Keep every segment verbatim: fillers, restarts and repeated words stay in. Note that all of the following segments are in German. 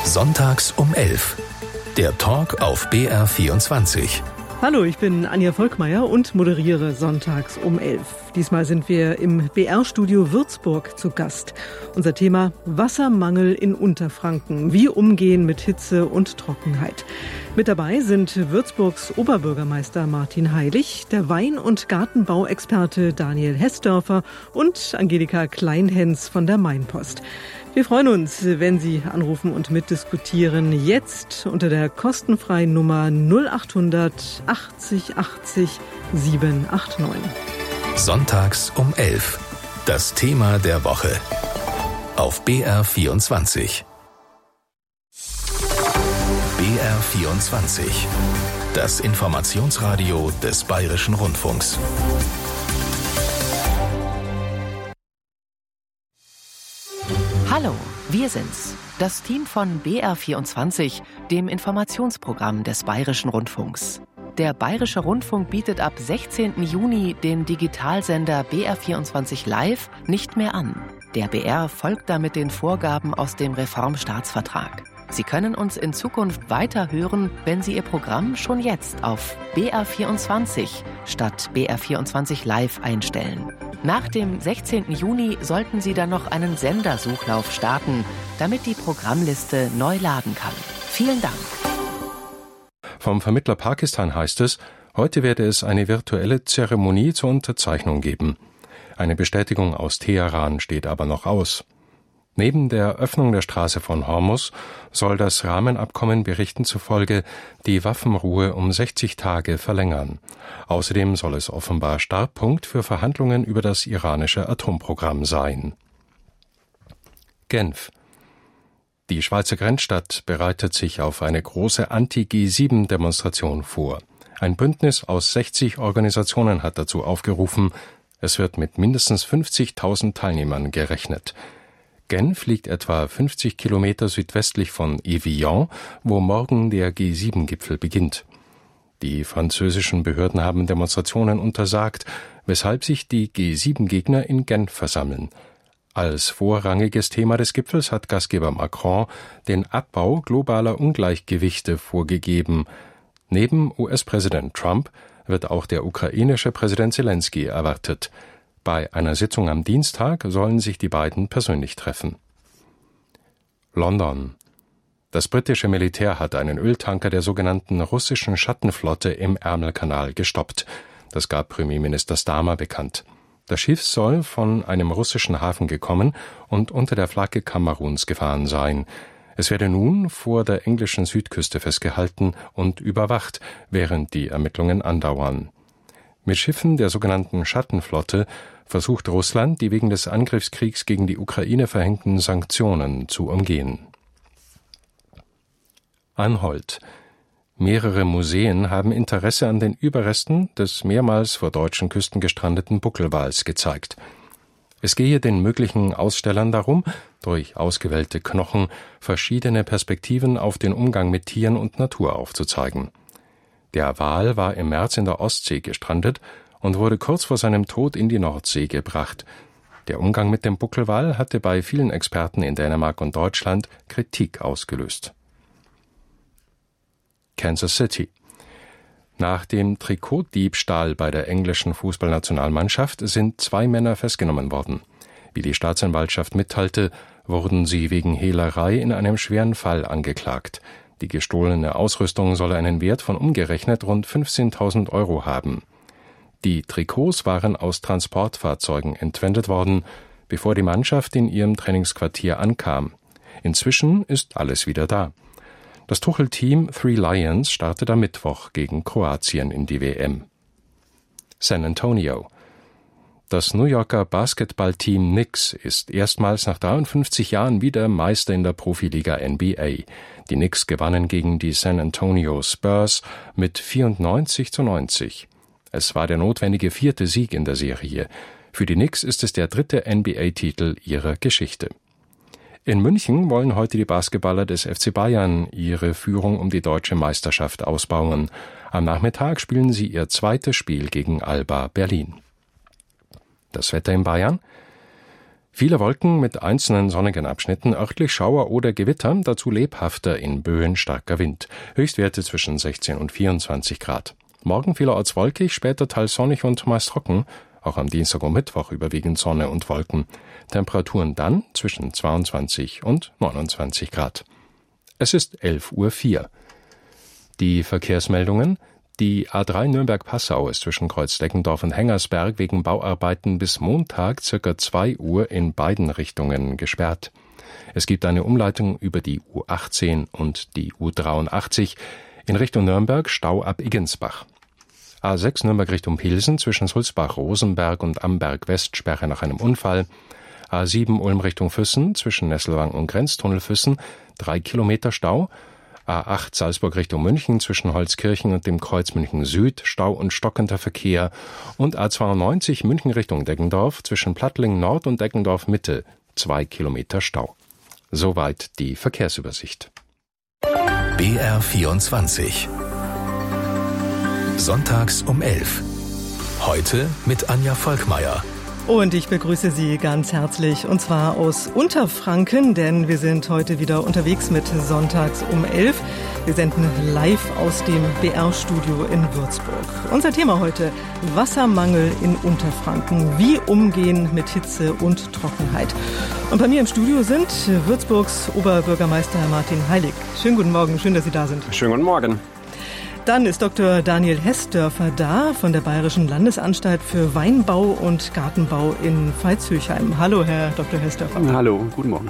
Sonntags um elf. Der Talk auf B R vierundzwanzig. Hallo, ich bin Anja Volkmeier und moderiere Sonntags um elf. Diesmal sind wir im B R-Studio Würzburg zu Gast. Unser Thema: Wassermangel in Unterfranken. Wie umgehen mit Hitze und Trockenheit. Mit dabei sind Würzburgs Oberbürgermeister Martin Heilig, der Wein- und Gartenbauexperte Daniel Hessdörfer und Angelika Kleinhens von der Mainpost. Wir freuen uns, wenn Sie anrufen und mitdiskutieren. Jetzt unter der kostenfreien Nummer null achthundert achtzig achtzig siebenhundertneunundachtzig. Sonntags um elf. Das Thema der Woche. Auf B R vierundzwanzig. B R vierundzwanzig. Das Informationsradio des Bayerischen Rundfunks. Hallo, wir sind's, das Team von B R vierundzwanzig, dem Informationsprogramm des Bayerischen Rundfunks. Der Bayerische Rundfunk bietet ab sechzehnten Juni den Digitalsender B R vierundzwanzig Live nicht mehr an. Der B R folgt damit den Vorgaben aus dem Reformstaatsvertrag. Sie können uns in Zukunft weiter hören, wenn Sie Ihr Programm schon jetzt auf B R vierundzwanzig statt B R vierundzwanzig Live einstellen. Nach dem sechzehnten Juni sollten Sie dann noch einen Sendersuchlauf starten, damit die Programmliste neu laden kann. Vielen Dank. Vom Vermittler Pakistan heißt es, heute werde es eine virtuelle Zeremonie zur Unterzeichnung geben. Eine Bestätigung aus Teheran steht aber noch aus. Neben der Öffnung der Straße von Hormuz soll das Rahmenabkommen Berichten zufolge die Waffenruhe um sechzig Tage verlängern. Außerdem soll es offenbar Startpunkt für Verhandlungen über das iranische Atomprogramm sein. Genf. Die Schweizer Grenzstadt bereitet sich auf eine große Anti-G sieben Demonstration vor. Ein Bündnis aus sechzig Organisationen hat dazu aufgerufen. Es wird mit mindestens fünfzigtausend Teilnehmern gerechnet. Genf liegt etwa fünfzig Kilometer südwestlich von Evian, wo morgen der G sieben Gipfel beginnt. Die französischen Behörden haben Demonstrationen untersagt, weshalb sich die G sieben Gegner in Genf versammeln. Als vorrangiges Thema des Gipfels hat Gastgeber Macron den Abbau globaler Ungleichgewichte vorgegeben. Neben U S-Präsident Trump wird auch der ukrainische Präsident Zelensky erwartet. Bei einer Sitzung am Dienstag sollen sich die beiden persönlich treffen. London. Das britische Militär hat einen Öltanker der sogenannten russischen Schattenflotte im Ärmelkanal gestoppt. Das gab Premierminister Starmer bekannt. Das Schiff soll von einem russischen Hafen gekommen und unter der Flagge Kameruns gefahren sein. Es werde nun vor der englischen Südküste festgehalten und überwacht, während die Ermittlungen andauern. Mit Schiffen der sogenannten Schattenflotte versucht Russland, die wegen des Angriffskriegs gegen die Ukraine verhängten Sanktionen zu umgehen. Anholt. Mehrere Museen haben Interesse an den Überresten des mehrmals vor deutschen Küsten gestrandeten Buckelwals gezeigt. Es gehe den möglichen Ausstellern darum, durch ausgewählte Knochen verschiedene Perspektiven auf den Umgang mit Tieren und Natur aufzuzeigen. Der Wal war im März in der Ostsee gestrandet und wurde kurz vor seinem Tod in die Nordsee gebracht. Der Umgang mit dem Buckelwal hatte bei vielen Experten in Dänemark und Deutschland Kritik ausgelöst. Kansas City. Nach dem Trikotdiebstahl bei der englischen Fußballnationalmannschaft sind zwei Männer festgenommen worden. Wie die Staatsanwaltschaft mitteilte, wurden sie wegen Hehlerei in einem schweren Fall angeklagt. Die gestohlene Ausrüstung solle einen Wert von umgerechnet rund fünfzehntausend Euro haben. Die Trikots waren aus Transportfahrzeugen entwendet worden, bevor die Mannschaft in ihrem Trainingsquartier ankam. Inzwischen ist alles wieder da. Das Tuchel-Team Three Lions startet am Mittwoch gegen Kroatien in die W M. San Antonio. Das New Yorker Basketballteam Knicks ist erstmals nach dreiundfünfzig Jahren wieder Meister in der Profiliga N B A. Die Knicks gewannen gegen die San Antonio Spurs mit vierundneunzig zu neunzig. Es war der notwendige vierte Sieg in der Serie. Für die Knicks ist es der dritte N B A-Titel ihrer Geschichte. In München wollen heute die Basketballer des F C Bayern ihre Führung um die deutsche Meisterschaft ausbauen. Am Nachmittag spielen sie ihr zweites Spiel gegen Alba Berlin. Das Wetter in Bayern. Viele Wolken mit einzelnen sonnigen Abschnitten, örtlich Schauer oder Gewitter, dazu lebhafter in Böen starker Wind. Höchstwerte zwischen sechzehn und vierundzwanzig Grad. Morgen vielerorts wolkig, später teils sonnig und meist trocken. Auch am Dienstag und Mittwoch überwiegend Sonne und Wolken. Temperaturen dann zwischen zweiundzwanzig und neunundzwanzig Grad. Es ist elf Uhr vier. Die Verkehrsmeldungen. Die A drei Nürnberg-Passau ist zwischen Kreuz-Deggendorf und Hengersberg wegen Bauarbeiten bis Montag circa zwei Uhr in beiden Richtungen gesperrt. Es gibt eine Umleitung über die U achtzehn und die U dreiundachtzig in Richtung Nürnberg, Stau ab Iggensbach. A sechs Nürnberg Richtung Pilsen zwischen Sulzbach-Rosenberg und Amberg-West Sperre nach einem Unfall. A sieben Ulm Richtung Füssen zwischen Nesselwang und Grenztunnel Füssen drei Kilometer Stau. A acht Salzburg Richtung München zwischen Holzkirchen und dem Kreuz München Süd, Stau und stockender Verkehr. Und A zweiundneunzig München Richtung Deggendorf zwischen Plattling Nord und Deggendorf Mitte, zwei Kilometer Stau. Soweit die Verkehrsübersicht. B R vierundzwanzig. Sonntags um elf. Heute mit Anja Volkmeier. Und ich begrüße Sie ganz herzlich, und zwar aus Unterfranken, denn wir sind heute wieder unterwegs mit Sonntags um elf. Wir senden live aus dem B R-Studio in Würzburg. Unser Thema heute: Wassermangel in Unterfranken. Wie umgehen mit Hitze und Trockenheit? Und bei mir im Studio sind Würzburgs Oberbürgermeister Martin Heilig. Schönen guten Morgen, schön, dass Sie da sind. Schönen guten Morgen. Dann ist Doktor Daniel Hessdörfer da von der Bayerischen Landesanstalt für Weinbau und Gartenbau in Veitshöchheim. Hallo, Herr Doktor Hessdörfer. Hallo, guten Morgen.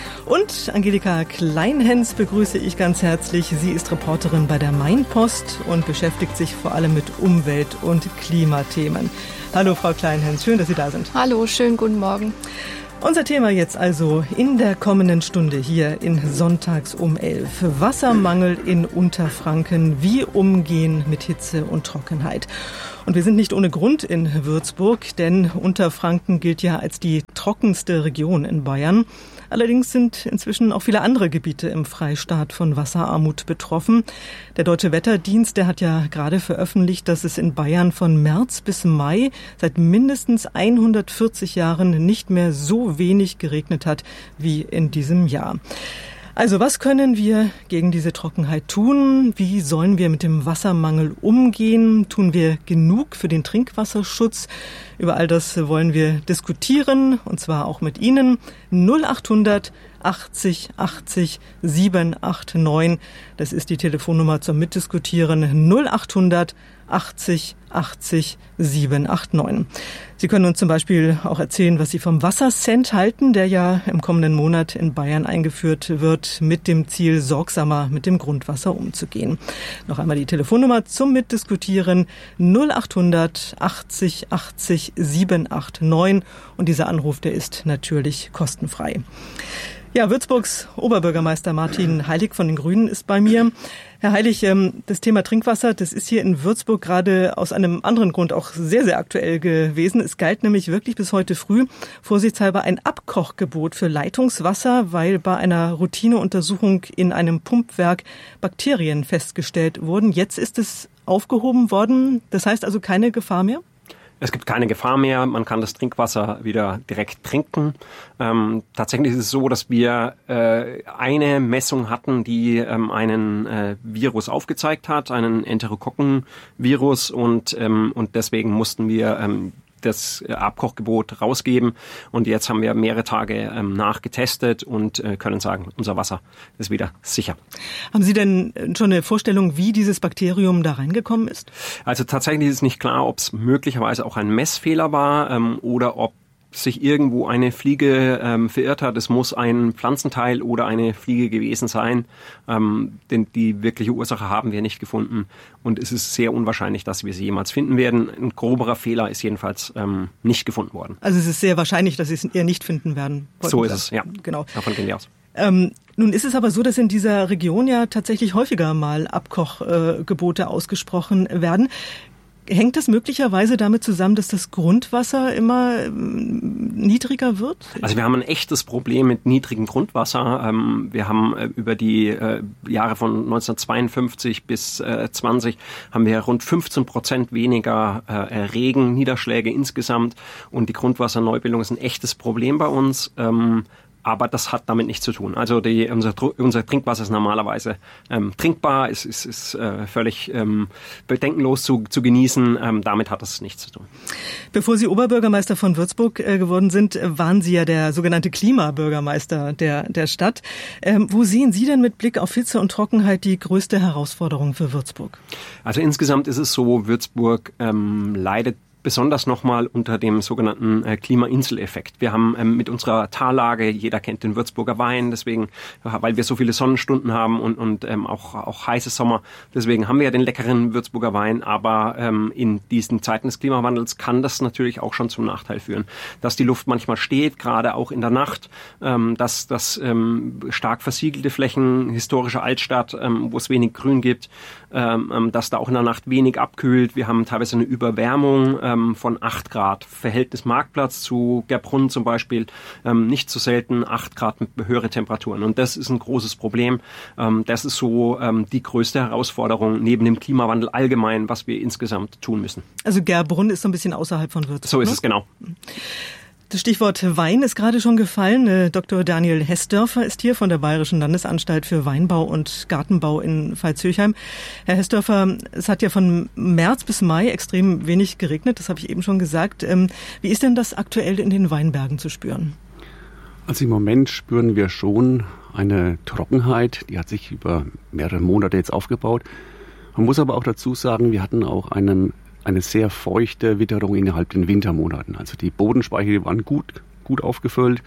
Und Angelika Kleinhens begrüße ich ganz herzlich. Sie ist Reporterin bei der Mainpost und beschäftigt sich vor allem mit Umwelt- und Klimathemen. Hallo, Frau Kleinhens, schön, dass Sie da sind. Hallo, schönen guten Morgen. Unser Thema jetzt also in der kommenden Stunde hier in Sonntags um elf. Wassermangel in Unterfranken. Wie umgehen mit Hitze und Trockenheit? Und wir sind nicht ohne Grund in Würzburg, denn Unterfranken gilt ja als die trockenste Region in Bayern. Allerdings sind inzwischen auch viele andere Gebiete im Freistaat von Wasserarmut betroffen. Der Deutsche Wetterdienst, der hat ja gerade veröffentlicht, dass es in Bayern von März bis Mai seit mindestens hundertvierzig Jahren nicht mehr so wenig geregnet hat wie in diesem Jahr. Also was können wir gegen diese Trockenheit tun? Wie sollen wir mit dem Wassermangel umgehen? Tun wir genug für den Trinkwasserschutz? Über all das wollen wir diskutieren, und zwar auch mit Ihnen. null achthundert achtzig achtzig siebenhundertneunundachtzig, das ist die Telefonnummer zum Mitdiskutieren. null achthundert achtzig achtzig siebenhundertneunundachtzig. Sie können uns zum Beispiel auch erzählen, was Sie vom Wassercent halten, der ja im kommenden Monat in Bayern eingeführt wird, mit dem Ziel, sorgsamer mit dem Grundwasser umzugehen. Noch einmal die Telefonnummer zum Mitdiskutieren: null achthundert achtzig achtzig siebenhundertneunundachtzig, und dieser Anruf, der ist natürlich kostenfrei. Ja, Würzburgs Oberbürgermeister Martin Heilig von den Grünen ist bei mir. Herr Heilig, das Thema Trinkwasser, das ist hier in Würzburg gerade aus einem anderen Grund auch sehr, sehr aktuell gewesen. Es galt nämlich wirklich bis heute früh vorsichtshalber ein Abkochgebot für Leitungswasser, weil bei einer Routineuntersuchung in einem Pumpwerk Bakterien festgestellt wurden. Jetzt ist es aufgehoben worden. Das heißt also keine Gefahr mehr? Es gibt keine Gefahr mehr, man kann das Trinkwasser wieder direkt trinken. Ähm, tatsächlich ist es so, dass wir äh, eine Messung hatten, die ähm, einen äh, Virus aufgezeigt hat, einen Enterokokkenvirus, und ähm, und deswegen mussten wir ähm, das Abkochgebot rausgeben, und jetzt haben wir mehrere Tage ähm, nachgetestet und äh, können sagen, unser Wasser ist wieder sicher. Haben Sie denn schon eine Vorstellung, wie dieses Bakterium da reingekommen ist? Also tatsächlich ist nicht klar, ob es möglicherweise auch ein Messfehler war ähm, oder ob sich irgendwo eine Fliege ähm, verirrt hat. Es muss ein Pflanzenteil oder eine Fliege gewesen sein, ähm, denn die wirkliche Ursache haben wir nicht gefunden, und es ist sehr unwahrscheinlich, dass wir sie jemals finden werden. Ein groberer Fehler ist jedenfalls ähm, nicht gefunden worden. Also es ist sehr wahrscheinlich, dass Sie es eher nicht finden werden. So ist es, ja. Genau. Davon gehen wir aus. Ähm, nun ist es aber so, dass in dieser Region ja tatsächlich häufiger mal Abkochgebote äh, ausgesprochen werden. Hängt das möglicherweise damit zusammen, dass das Grundwasser immer ähm, niedriger wird? Also wir haben ein echtes Problem mit niedrigem Grundwasser. Ähm, wir haben äh, über die äh, Jahre von neunzehnhundertzweiundfünfzig bis äh, zwanzig haben wir rund fünfzehn Prozent weniger äh, Regen, Niederschläge insgesamt. Und die Grundwasserneubildung ist ein echtes Problem bei uns. Ähm, Aber das hat damit nichts zu tun. Also die, unser, unser Trinkwasser ist normalerweise ähm, trinkbar, ist, ist, ist äh, völlig ähm, bedenkenlos zu, zu genießen. Ähm, damit hat das nichts zu tun. Bevor Sie Oberbürgermeister von Würzburg äh, geworden sind, waren Sie ja der sogenannte Klimabürgermeister der, der Stadt. Ähm, wo sehen Sie denn mit Blick auf Hitze und Trockenheit die größte Herausforderung für Würzburg? Also insgesamt ist es so, Würzburg ähm, leidet besonders nochmal unter dem sogenannten äh, Klimainseleffekt. Wir haben ähm, mit unserer Tallage, jeder kennt den Würzburger Wein, deswegen, weil wir so viele Sonnenstunden haben und, und ähm, auch, auch heiße Sommer, deswegen haben wir ja den leckeren Würzburger Wein, aber ähm, in diesen Zeiten des Klimawandels kann das natürlich auch schon zum Nachteil führen, dass die Luft manchmal steht, gerade auch in der Nacht, ähm, dass, dass ähm, stark versiegelte Flächen, historische Altstadt, ähm, wo es wenig Grün gibt, ähm, dass da auch in der Nacht wenig abkühlt. Wir haben teilweise eine Überwärmung ähm, von acht Grad. Verhältnis Marktplatz zu Gerbrunn zum Beispiel, ähm, nicht so selten acht Grad mit höheren Temperaturen. Und das ist ein großes Problem. Ähm, das ist so ähm, die größte Herausforderung neben dem Klimawandel allgemein, was wir insgesamt tun müssen. Also Gerbrunn ist so ein bisschen außerhalb von Würzburg. So ist ne? es, genau. Das Stichwort Wein ist gerade schon gefallen. Doktor Daniel Hessdörfer ist hier von der Bayerischen Landesanstalt für Weinbau und Gartenbau in Pfalz-Höchheim. Herr Hessdörfer, es hat ja von März bis Mai extrem wenig geregnet, das habe ich eben schon gesagt. Wie ist denn das aktuell in den Weinbergen zu spüren? Also im Moment spüren wir schon eine Trockenheit, die hat sich über mehrere Monate jetzt aufgebaut. Man muss aber auch dazu sagen, wir hatten auch einen eine sehr feuchte Witterung innerhalb den Wintermonaten. Also die Bodenspeicher waren gut, gut aufgefüllt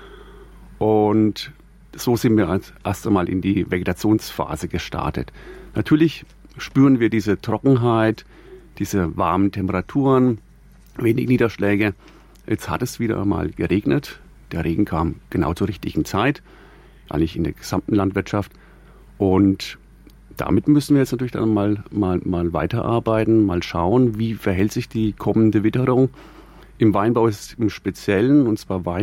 und so sind wir erst einmal in die Vegetationsphase gestartet. Natürlich spüren wir diese Trockenheit, diese warmen Temperaturen, wenig Niederschläge. Jetzt hat es wieder mal geregnet. Der Regen kam genau zur richtigen Zeit, eigentlich in der gesamten Landwirtschaft. Und damit müssen wir jetzt natürlich dann mal, mal, mal weiterarbeiten, mal schauen, wie verhält sich die kommende Witterung. Im Weinbau ist es im Speziellen, und zwar Wein